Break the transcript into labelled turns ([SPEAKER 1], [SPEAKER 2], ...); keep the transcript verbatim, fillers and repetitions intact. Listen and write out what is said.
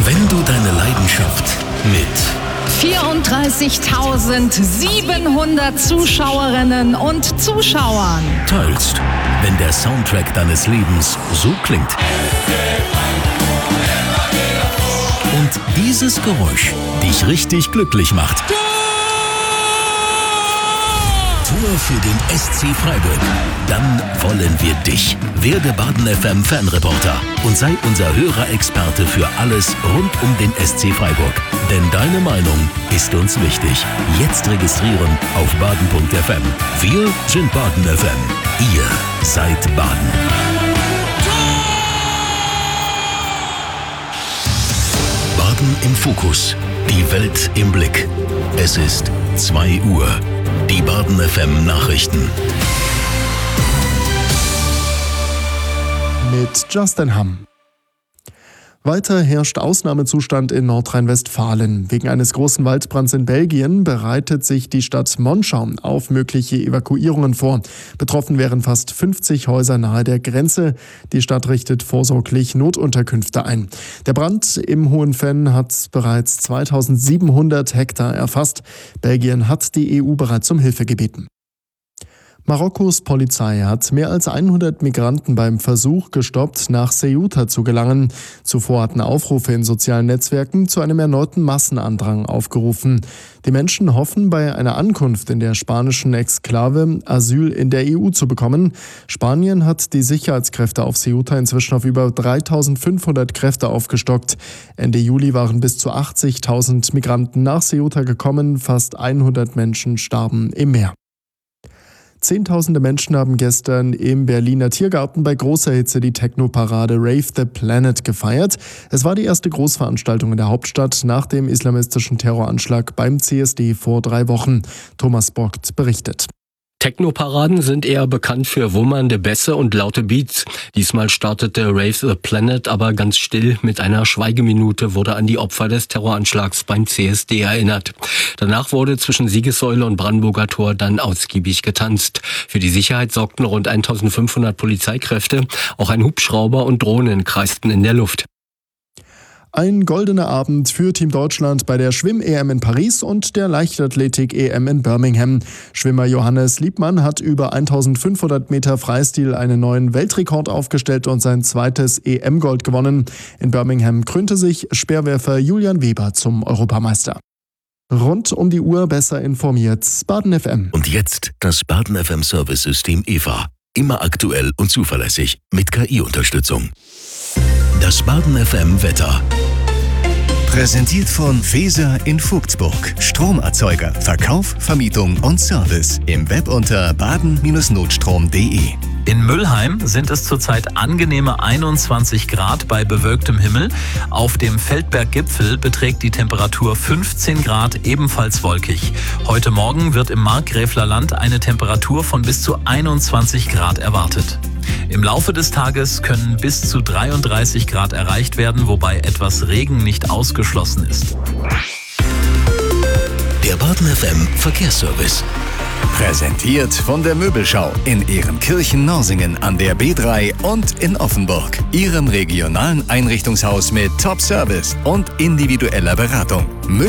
[SPEAKER 1] Wenn du deine Leidenschaft mit
[SPEAKER 2] vierunddreißigtausendsiebenhundert Zuschauerinnen und Zuschauern
[SPEAKER 1] teilst, wenn der Soundtrack deines Lebens so klingt und dieses Geräusch dich richtig glücklich macht. Tor für den S C Freiburg. Dann wollen wir dich. Werde Baden F M Fanreporter und sei unser Hörerexperte für alles rund um den S C Freiburg. Denn deine Meinung ist uns wichtig. Jetzt registrieren auf baden punkt f m. Wir sind Baden F M. Ihr seid Baden. Baden im Fokus. Die Welt im Blick. Es ist zwei Uhr. Die Baden F M Nachrichten.
[SPEAKER 3] Mit Justin Hamm. Weiter herrscht Ausnahmezustand in Nordrhein-Westfalen. Wegen eines großen Waldbrands in Belgien bereitet sich die Stadt Monschau auf mögliche Evakuierungen vor. Betroffen wären fast fünfzig Häuser nahe der Grenze. Die Stadt richtet vorsorglich Notunterkünfte ein. Der Brand im Hohenfenn hat bereits zweitausendsiebenhundert Hektar erfasst. Belgien hat die E U bereits um Hilfe gebeten. Marokkos Polizei hat mehr als hundert Migranten beim Versuch gestoppt, nach Ceuta zu gelangen. Zuvor hatten Aufrufe in sozialen Netzwerken zu einem erneuten Massenandrang aufgerufen. Die Menschen hoffen, bei einer Ankunft in der spanischen Exklave Asyl in der E U zu bekommen. Spanien hat die Sicherheitskräfte auf Ceuta inzwischen auf über dreitausendfünfhundert Kräfte aufgestockt. Ende Juli waren bis zu achtzigtausend Migranten nach Ceuta gekommen. Fast hundert Menschen starben im Meer. Zehntausende Menschen haben gestern im Berliner Tiergarten bei großer Hitze die Techno-Parade Rave the Planet gefeiert. Es war die erste Großveranstaltung in der Hauptstadt nach dem islamistischen Terroranschlag beim C S D vor drei Wochen. Thomas Bockt berichtet.
[SPEAKER 4] Techno-Paraden sind eher bekannt für wummernde Bässe und laute Beats. Diesmal startete Rave the Planet aber ganz still. Mit einer Schweigeminute wurde an die Opfer des Terroranschlags beim C S D erinnert. Danach wurde zwischen Siegessäule und Brandenburger Tor dann ausgiebig getanzt. Für die Sicherheit sorgten rund eintausendfünfhundert Polizeikräfte. Auch ein Hubschrauber und Drohnen kreisten in der Luft.
[SPEAKER 3] Ein goldener Abend für Team Deutschland bei der Schwimm-E M in Paris und der Leichtathletik-E M in Birmingham. Schwimmer Johannes Liebmann hat über eintausendfünfhundert Meter Freistil einen neuen Weltrekord aufgestellt und sein zweites E M-Gold gewonnen. In Birmingham krönte sich Speerwerfer Julian Weber zum Europameister. Rund um die Uhr besser informiert. Baden F M.
[SPEAKER 1] Und jetzt das Baden F M Service-System E V A. Immer aktuell und zuverlässig mit K I-Unterstützung. Das Baden F M Wetter.
[SPEAKER 5] Präsentiert von Feser in Vogtsburg. Stromerzeuger, Verkauf, Vermietung und Service. Im Web unter baden Bindestrich notstrom punkt de.
[SPEAKER 6] In Müllheim sind es zurzeit angenehme einundzwanzig Grad bei bewölktem Himmel. Auf dem Feldberggipfel beträgt die Temperatur fünfzehn Grad, ebenfalls wolkig. Heute Morgen wird im Markgräflerland eine Temperatur von bis zu einundzwanzig Grad erwartet. Im Laufe des Tages können bis zu dreiunddreißig Grad erreicht werden, wobei etwas Regen nicht ausgeschlossen ist.
[SPEAKER 1] Der Baden F M Verkehrsservice.
[SPEAKER 5] Präsentiert von der Möbelschau in Ehrenkirchen-Norsingen an der B drei und in Offenburg. Ihrem regionalen Einrichtungshaus mit Top-Service und individueller Beratung.